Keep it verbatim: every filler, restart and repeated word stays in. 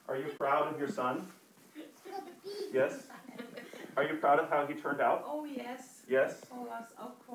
Are you proud of your son? Yes? Are you proud of how he turned out? Oh, yes. Yes? Oh, yes, of